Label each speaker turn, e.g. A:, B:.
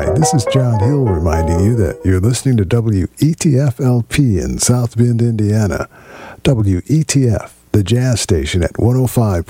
A: This is John Hill reminding you that you're listening to WETF-LP in South Bend, Indiana. WETF, the jazz station at 105.